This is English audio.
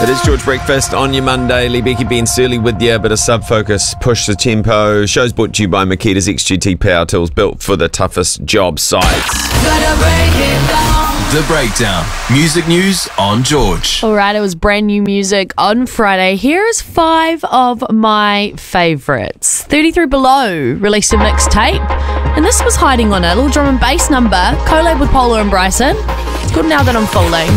It is George Breakfast on your Monday. Lee Becky being surly with you, but a sub-focus, push the tempo. Show's brought to you by Makita's XGT Power Tools, built for the toughest job sites. The Breakdown. Music news on George. All right, it was brand new music on Friday. Here's 5 of my favourites. 33 Below released a mixtape, and this was hiding on it. A little drum and bass number, collab with Polo and Bryson. It's called Now That I'm Falling.